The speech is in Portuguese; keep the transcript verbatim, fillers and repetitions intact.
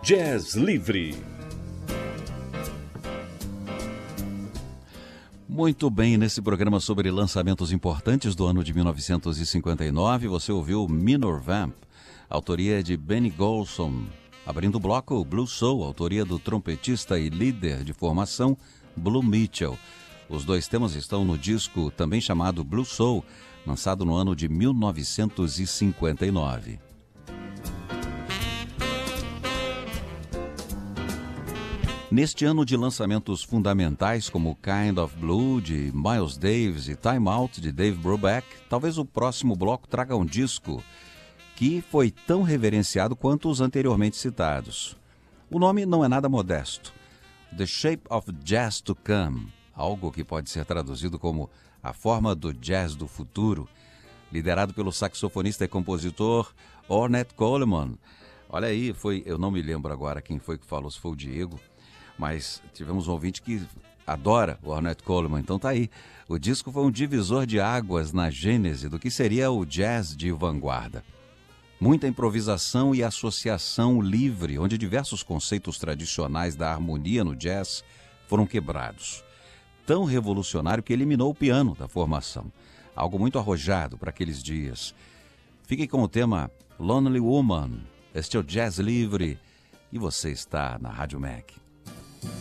Jazz Livre. Muito bem, nesse programa sobre lançamentos importantes do ano de mil novecentos e cinquenta e nove, você ouviu Minor Vamp, autoria de Benny Golson. Abrindo o bloco, Blue Soul, autoria do trompetista e líder de formação Blue Mitchell. Os dois temas estão no disco também chamado Blue Soul, lançado no ano de mil novecentos e cinquenta e nove. Neste ano de lançamentos fundamentais como Kind of Blue, de Miles Davis, e Time Out, de Dave Brubeck, talvez o próximo bloco traga um disco que foi tão reverenciado quanto os anteriormente citados. O nome não é nada modesto. The Shape of Jazz to Come, algo que pode ser traduzido como A Forma do Jazz do Futuro, liderado pelo saxofonista e compositor Ornette Coleman. Olha aí, foi, eu não me lembro agora quem foi que falou, se foi o Diego, mas tivemos um ouvinte que adora o Ornette Coleman, então tá aí. O disco foi um divisor de águas na gênese do que seria o jazz de vanguarda. Muita improvisação e associação livre, onde diversos conceitos tradicionais da harmonia no jazz foram quebrados. Tão revolucionário que eliminou o piano da formação. Algo muito arrojado para aqueles dias. Fique com o tema Lonely Woman. Este é o Jazz Livre e você está na Rádio Mac.